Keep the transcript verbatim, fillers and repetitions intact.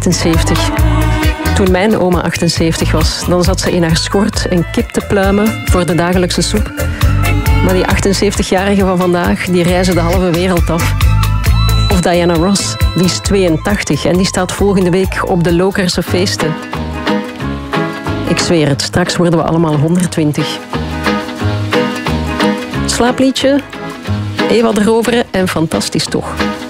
achtenzeventig. Toen mijn oma achtenzeventig was, dan zat ze in haar schort een kip te pluimen voor de dagelijkse soep. Maar die achtenzeventigjarige van vandaag, die reizen de halve wereld af. Of Diana Ross, die is tweeëntachtig en die staat volgende week op de Lokerse feesten. Ik zweer het, straks worden we allemaal honderdtwintig. Slaapliedje, Eva de Rovere en fantastisch toch.